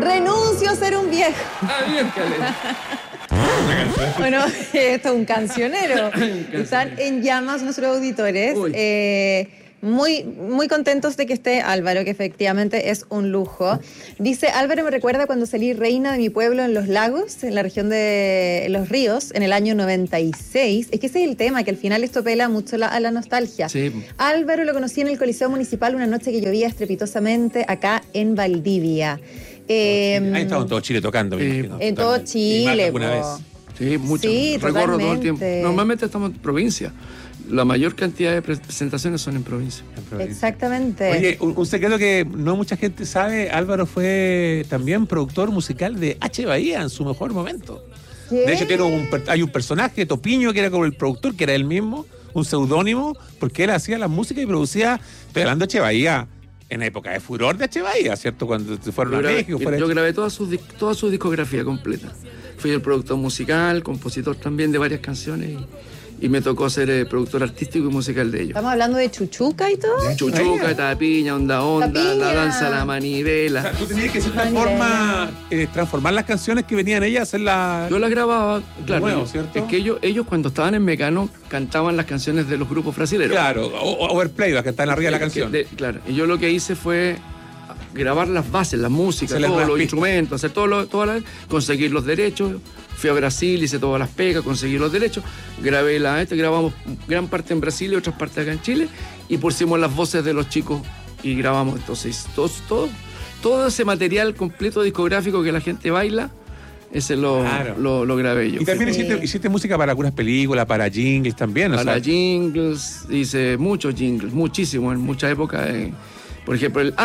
Renuncio a ser un viejo. Bien, Caleta. Bueno, esto es un cancionero. Están en llamas nuestros auditores. Muy, muy contentos de que esté Álvaro, que efectivamente es un lujo. Dice, Álvaro me recuerda cuando salí reina de mi pueblo en Los Lagos, en la región de Los Ríos, en el año 96. Es que ese es el tema, que al final esto pela mucho a la nostalgia. Sí. Álvaro lo conocí en el Coliseo Municipal una noche que llovía estrepitosamente acá en Valdivia. Ahí estaba en todo Chile tocando. En todo Chile. ¿Alguna vez? Sí, mucho. Sí, recorro todo el tiempo. totalmente. Normalmente estamos en provincia. La mayor cantidad de presentaciones son en provincia. Exactamente. Oye, un secreto que no mucha gente sabe, Álvaro fue también productor musical de H. Bahía en su mejor momento. ¿Qué? De hecho, hay un personaje, Topiño, que era como el productor, que era él mismo, un seudónimo, porque él hacía la música y producía, estoy hablando de H. Bahía, en época de furor de H. Bahía, ¿cierto? Cuando se fueron a México. Yo grabé toda su discografía completa. Fui el productor musical, compositor también de varias canciones y me tocó ser productor artístico y musical de ellos. ¿Estamos hablando de Chuchuca y todo? Chuchuca, Tapiña, Onda, Tapiña. La Danza, La Manivela. O sea, tú tenías que de cierta forma transformar las canciones que venían ellas, hacerlas. Yo las grababa, claro. Nuevo, ¿cierto? Es que ellos cuando estaban en Mecano cantaban las canciones de los grupos brasileños. Claro, overplay, que están arriba de la canción. Claro, y yo lo que hice fue grabar las bases, la música, Hacerle todos unas los pistas. instrumentos, hacer conseguir los derechos. Fui a Brasil, hice todas las pegas, conseguí los derechos, grabamos gran parte en Brasil y otras partes acá en Chile, y pusimos las voces de los chicos y grabamos entonces todo ese material completo discográfico que la gente baila, ese lo grabé yo. Y también hiciste música para algunas películas, para jingles también, Para jingles, hice muchos jingles, muchísimos, en mucha época. Por ejemplo, el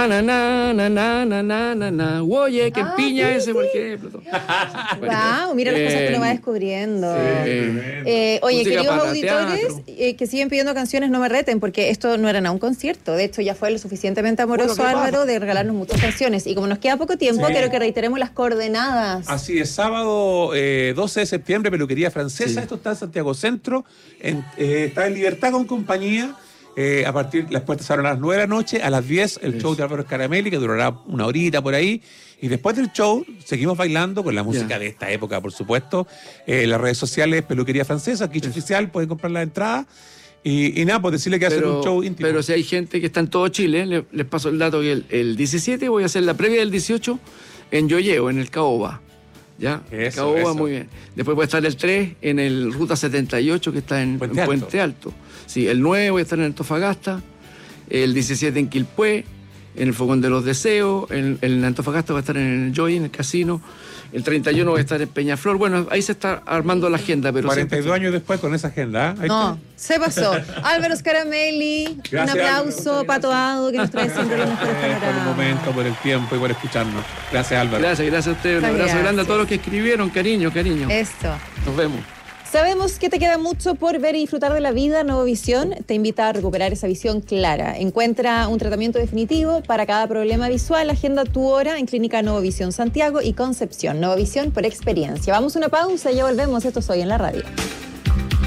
oye, que piña ese, por ejemplo. Wow, mira las cosas que uno va descubriendo. Oye, Música queridos para auditores que siguen pidiendo canciones, no me reten, porque esto no era nada un concierto. De hecho, ya fue lo suficientemente amoroso Álvaro de regalarnos muchas canciones. Y como nos queda poco tiempo, quiero que reiteremos las coordenadas. Así es, sábado 12 de septiembre, Peluquería Francesa. Sí. Esto está en Santiago Centro. Está en Libertad con compañía. Las puertas se abren a las 9 de la noche, a las 10 el show de Álvaro Scaramelli, que durará una horita por ahí, y después del show seguimos bailando con la música de esta época, por supuesto. Las redes sociales, Peluquería Francesa, Quiche Oficial, pueden comprar la entrada, y nada, pues decirle que hacer un show íntimo. Pero si hay gente que está en todo Chile, les paso el dato que el 17 voy a hacer la previa del 18 en Yoyeo, en el Caoba. ¿Ya? Caoba, muy bien. Después voy a estar el 3 en el Ruta 78, que está en Puente Alto. Sí, el 9 voy a estar en Antofagasta, el 17 en Quilpué, en el Fogón de los Deseos, en Antofagasta voy a estar en el Joy, en el casino, el 31 voy a estar en Peñaflor. Bueno, ahí se está armando la agenda. Pero 42 años después con esa agenda. Ahí no, se pasó. Álvaro Scaramelli, gracias, un aplauso, Álvaro. Pato Ado, que nos trae siempre los mejores Por el panoramas. momento, por el tiempo y por escucharnos. Gracias, Álvaro. Gracias a ustedes. Un abrazo grande a todos los que escribieron. Cariño. Esto. Nos vemos. Sabemos que te queda mucho por ver y disfrutar de la vida. Novovisión te invita a recuperar esa visión clara. Encuentra un tratamiento definitivo para cada problema visual. Agenda tu hora en Clínica Novovisión Santiago y Concepción. Novovisión por experiencia. Vamos a una pausa y ya volvemos. Esto es Hoy en la Radio.